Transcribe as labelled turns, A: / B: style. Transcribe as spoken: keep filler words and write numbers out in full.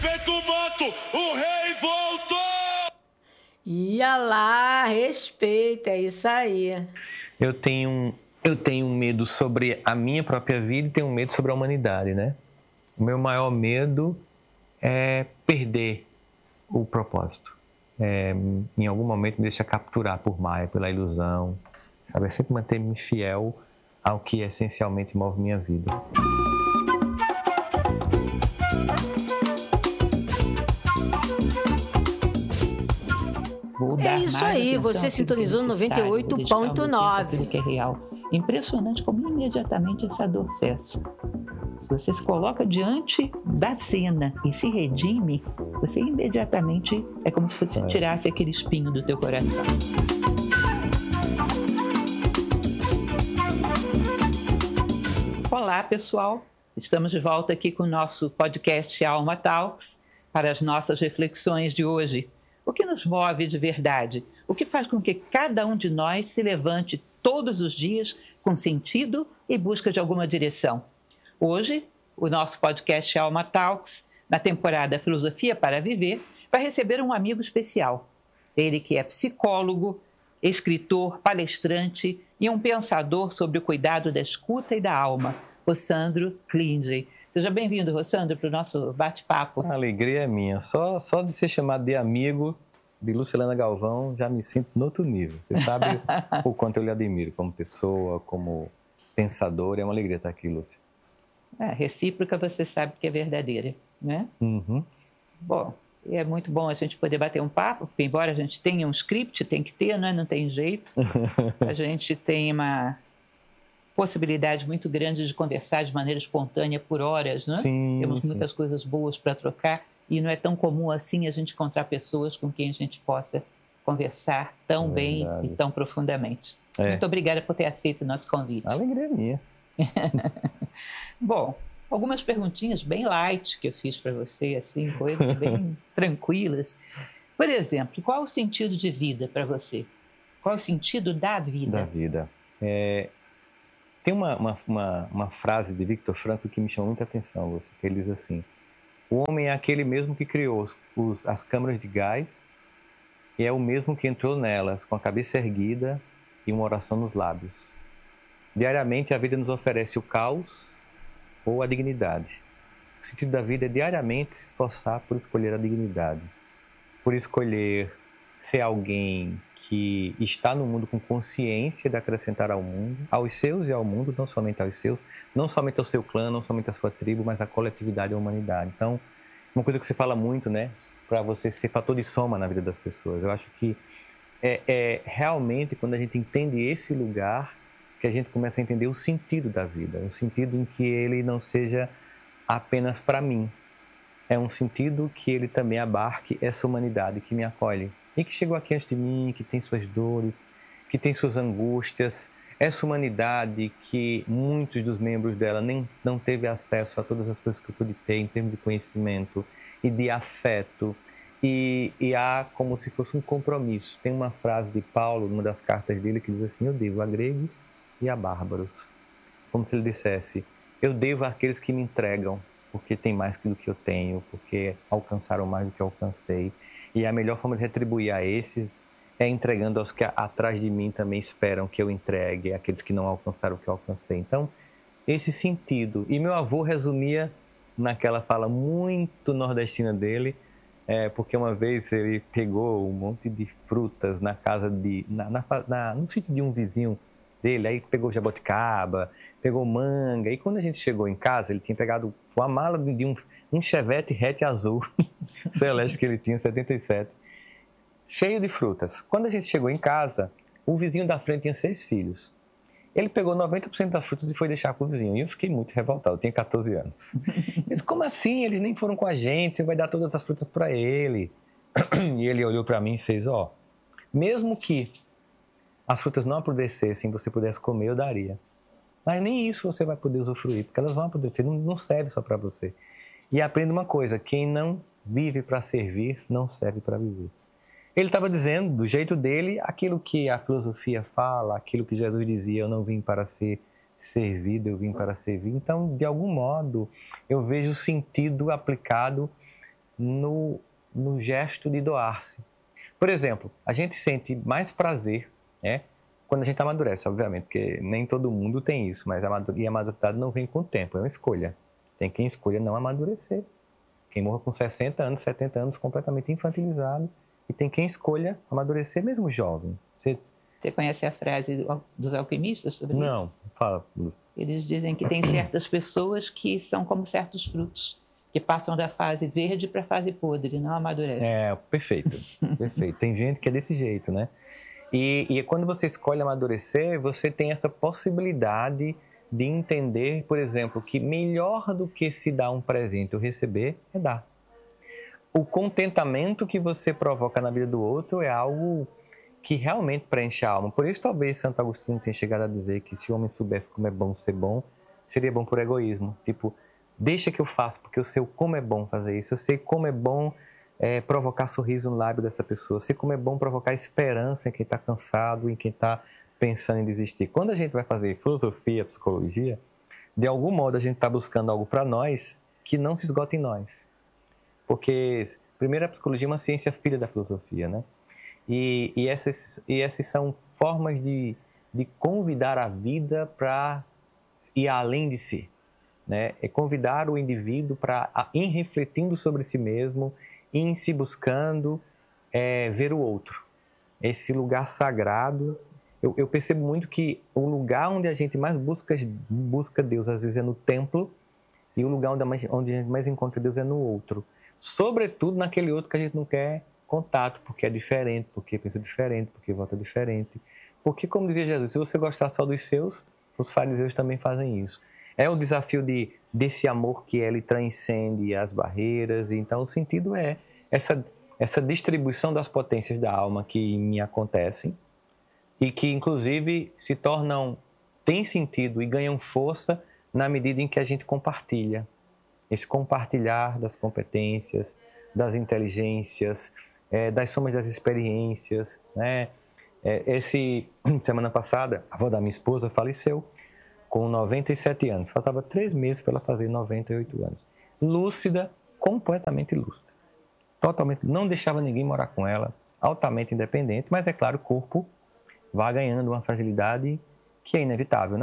A: Feito manto, o rei voltou!
B: Ia lá, respeita, é isso aí.
C: Eu tenho, eu tenho medo sobre a minha própria vida e tenho medo sobre a humanidade, né? O meu maior medo é perder o propósito. É, em algum momento me deixa capturar por Maia, pela ilusão. Sabe? É sempre manter-me fiel ao que essencialmente move minha vida.
B: É isso aí, você sintonizou no noventa e oito ponto nove.
D: Que é real. Impressionante como imediatamente essa dor cessa. Se você se coloca diante da cena e se redime, você imediatamente é como se você tirasse aquele espinho do teu coração. Olá, pessoal. Estamos de volta aqui com o nosso podcast Alma Talks para as nossas reflexões de hoje. O que nos move de verdade? O que faz com que cada um de nós se levante todos os dias com sentido e busca de alguma direção? Hoje, o nosso podcast Alma Talks, na temporada Filosofia para Viver, vai receber um amigo especial. Ele que é psicólogo, escritor, palestrante e um pensador sobre o cuidado da escuta e da alma, Rossandro Klinge. Seja bem-vindo, Rossandro, para o nosso bate-papo.
C: A alegria é minha. Só, só de ser chamado de amigo de Lucilena Galvão, já me sinto no outro nível. Você sabe o quanto eu lhe admiro como pessoa, como pensador. É uma alegria estar aqui, Lúcia.
D: É, recíproca você sabe que é verdadeira, né?
C: Uhum.
D: Bom, é muito bom a gente poder bater um papo, porque embora a gente tenha um script, tem que ter, né? Não tem jeito. A gente tem uma possibilidade muito grande de conversar de maneira espontânea por horas, né?
C: Sim,
D: Temos
C: sim.
D: muitas coisas boas para trocar e não é tão comum assim a gente encontrar pessoas com quem a gente possa conversar tão
C: É
D: bem
C: verdade.
D: e tão profundamente.
C: É.
D: Muito obrigada por ter aceito o nosso convite.
C: A alegria é minha.
D: Bom, algumas perguntinhas bem light que eu fiz para você, assim, coisas bem tranquilas. Por exemplo, qual é o sentido de vida para você? Qual é o sentido da vida?
C: Da vida. É, tem uma, uma, uma, uma frase de Viktor Frankl que me chamou muita atenção, Lúcia, que ele diz assim: o homem é aquele mesmo que criou os, os, as câmaras de gás e é o mesmo que entrou nelas com a cabeça erguida e uma oração nos lábios. Diariamente a vida nos oferece o caos ou a dignidade. O sentido da vida é diariamente se esforçar por escolher a dignidade, por escolher ser alguém que está no mundo com consciência de acrescentar ao mundo, aos seus e ao mundo, não somente aos seus, não somente ao seu clã, não somente à sua tribo, mas à coletividade e à humanidade. Então, uma coisa que você fala muito, né, para você ser fator de soma na vida das pessoas. Eu acho que é, é realmente quando a gente entende esse lugar que a gente começa a entender o sentido da vida, o sentido em que ele não seja apenas para mim. É um sentido que ele também abarque essa humanidade que me acolhe e que chegou aqui antes de mim, que tem suas dores, que tem suas angústias, essa humanidade que muitos dos membros dela nem não teve acesso a todas as coisas que eu pude ter em termos de conhecimento e de afeto, e, e há como se fosse um compromisso. Tem uma frase de Paulo, numa das cartas dele, que diz assim: eu devo a gregos e a bárbaros. Como se ele dissesse: eu devo àqueles que me entregam, porque tem mais do que eu tenho, porque alcançaram mais do que eu alcancei. E a melhor forma de retribuir a esses é entregando aos que atrás de mim também esperam que eu entregue, aqueles que não alcançaram o que eu alcancei. Então, esse sentido. E meu avô resumia naquela fala muito nordestina dele, é, porque uma vez ele pegou um monte de frutas na casa de... Na, na, na, no sítio de um vizinho dele, aí pegou jabuticaba, pegou manga, e quando a gente chegou em casa, ele tinha pegado uma mala de um, um Chevette hatch azul, celeste que ele tinha, setenta e sete, cheio de frutas. Quando a gente chegou em casa, o vizinho da frente tinha seis filhos. Ele pegou noventa por cento das frutas e foi deixar com o vizinho, e eu fiquei muito revoltado, eu tinha catorze anos. Ele disse: como assim? Eles nem foram com a gente, você vai dar todas as frutas para ele. E ele olhou para mim e fez: ó, mesmo que as frutas não apodrecessem e você pudesse comer, eu daria. Mas nem isso você vai poder usufruir, porque elas vão apodrecer, não, não serve só para você. E aprenda uma coisa: quem não vive para servir, não serve para viver. Ele estava dizendo, do jeito dele, aquilo que a filosofia fala, aquilo que Jesus dizia: eu não vim para ser servido, eu vim para servir. Então, de algum modo, eu vejo sentido aplicado no, no gesto de doar-se. Por exemplo, a gente sente mais prazer, né, quando a gente amadurece, obviamente, porque nem todo mundo tem isso, mas a maturidade não vem com o tempo, é uma escolha. Tem quem escolha não amadurecer. Quem morre com sessenta anos, setenta anos, completamente infantilizado. E tem quem escolha amadurecer mesmo jovem. Você,
D: Você conhece a frase do, dos alquimistas sobre isso?
C: Não, fala.
D: Eles dizem que tem certas pessoas que são como certos frutos, que passam da fase verde para a fase podre, não amadurecem.
C: É, perfeito, perfeito. Tem gente que é desse jeito, né? E, e quando você escolhe amadurecer, você tem essa possibilidade de entender, por exemplo, que melhor do que se dar um presente ou receber é dar. O contentamento que você provoca na vida do outro é algo que realmente preenche a alma. Por isso, talvez Santo Agostinho tenha chegado a dizer que se o homem soubesse como é bom ser bom, seria bom por egoísmo. Tipo, deixa que eu faço, porque eu sei como é bom fazer isso. Eu sei como é bom é, provocar sorriso no lábio dessa pessoa. Eu sei como é bom provocar esperança em quem está cansado, em quem está pensando em desistir. Quando a gente vai fazer filosofia, psicologia, de algum modo a gente está buscando algo para nós que não se esgota em nós. Porque, primeiro, a psicologia é uma ciência filha da filosofia, né? E, e, essas, e essas são formas de, de convidar a vida para ir além de si, né? É convidar o indivíduo para, em refletindo sobre si mesmo, em se buscando, é, ver o outro. Esse lugar sagrado. Eu, eu percebo muito que o lugar onde a gente mais busca, busca Deus, às vezes, é no templo, e o lugar onde a, mais, onde a gente mais encontra Deus é no outro. Sobretudo naquele outro que a gente não quer contato, porque é diferente, porque pensa diferente, porque vota diferente. Porque, como dizia Jesus, se você gostar só dos seus, os fariseus também fazem isso. É o desafio de, desse amor que ele transcende as barreiras. Então, o sentido é essa, essa distribuição das potências da alma que me acontecem e que, inclusive, se tornam, têm sentido e ganham força na medida em que a gente compartilha. Esse compartilhar das competências, das inteligências, é, das somas das experiências, né? É, esse, semana passada, a avó da minha esposa faleceu com noventa e sete anos. Faltava três meses para ela fazer noventa e oito anos. Lúcida, completamente lúcida. Totalmente, não deixava ninguém morar com ela, altamente independente, mas é claro, o corpo vai ganhando uma fragilidade que é inevitável, né?